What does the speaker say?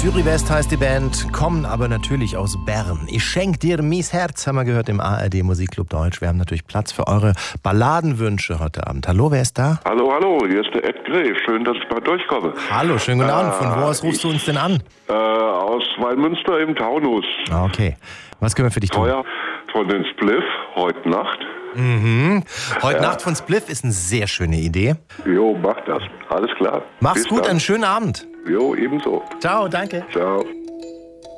Zürich West heißt die Band, kommen aber natürlich aus Bern. Ich schenk dir mies Herz, haben wir gehört im ARD Musikclub Deutsch. Wir haben natürlich Platz für eure Balladenwünsche heute Abend. Hallo, wer ist da? Hallo, hier ist der Ed Grey. Schön, dass ich mal durchkomme. Hallo, schönen guten Abend. Von wo aus rufst du uns denn an? Aus Wallmünster im Taunus. Okay. Was können wir für dich tun? Teuer von den Spliff, heute Nacht. Heute Nacht von Spliff ist eine sehr schöne Idee. Jo, mach das. Alles klar. Mach's Bis gut, dann. einen schönen Abend. Jo, ebenso. Ciao, danke. Ciao.